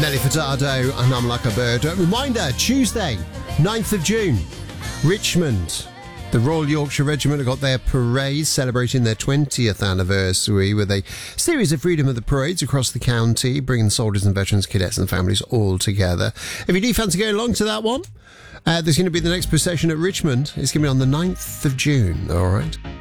Nelly Furtado and I'm Like a Bird. Reminder, Tuesday, 9th of June, Richmond. The Royal Yorkshire Regiment have got their parade celebrating their 20th anniversary with a series of Freedom of the Parades across the county, bringing soldiers and veterans, cadets and families all together. If you do fancy going along to that one, there's going to be the next procession at Richmond. It's going to be on the 9th of June, all right?